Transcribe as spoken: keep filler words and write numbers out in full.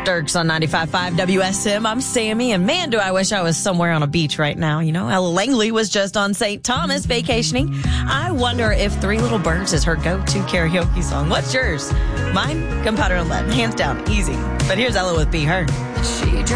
Dirks on ninety-five point five W S M. I'm Sammy, and man, do I wish I was somewhere on a beach right now. You know, Ella Langley was just on Saint Thomas vacationing. I wonder if Three Little Birds is her go-to karaoke song. What's yours? Mine? Gunpowder and Lead. Hands down, easy. But here's Ella with Be Her. She